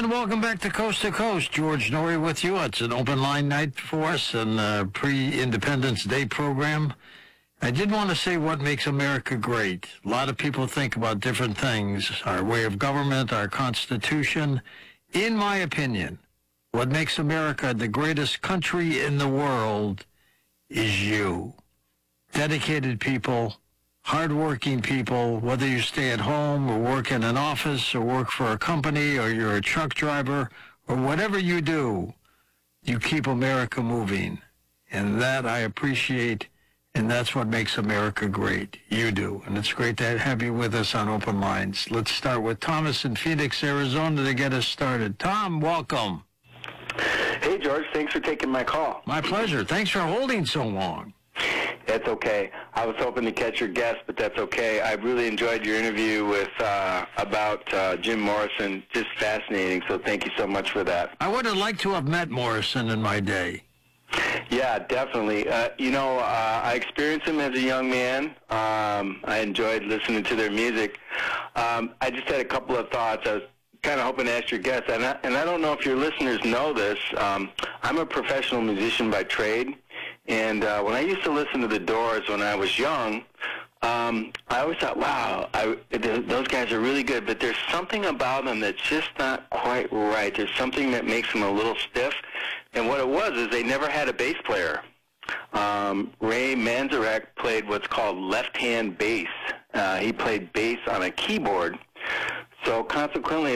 and welcome back to Coast. George Norrie with you. It's an open line night for us and a pre-Independence Day program. I did want to say what makes America great. A lot of people think about different things, our way of government, our Constitution. In my opinion, what makes America the greatest country in the world is you. Dedicated people, hardworking people, whether you stay at home or work in an office or work for a company or you're a truck driver or whatever you do, you keep America moving. And that I appreciate, and that's what makes America great. You do. And it's great to have you with us on Open Lines. Let's start with Thomas in Phoenix, Arizona to get us started. Tom, welcome. Hey, George. Thanks for taking my call. My pleasure. Thanks for holding so long. That's okay. I was hoping to catch your guest, but that's okay. I really enjoyed your interview with about Jim Morrison. Just fascinating, so thank you so much for that. I would have liked to have met Morrison in my day. Yeah, definitely. I experienced him as a young man. I enjoyed listening to their music. I just had a couple of thoughts. I was kind of hoping to ask your guest, and I don't know if your listeners know this. I'm a professional musician by trade. And when I used to listen to the Doors when I was young, I always thought, wow, those guys are really good, but there's something about them that's just not quite right. There's something that makes them a little stiff. And what it was is they never had a bass player. Ray Manzarek played what's called left-hand bass. He played bass on a keyboard. So consequently,